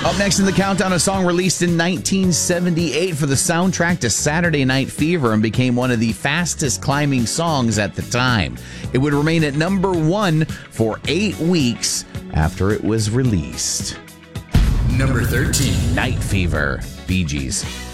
Up next in the countdown, a song released in 1978 for the soundtrack to Saturday Night Fever and became one of the fastest climbing songs at the time. It would remain at number 1 for 8 weeks after it was released. Number 13. Night Fever, Bee Gees.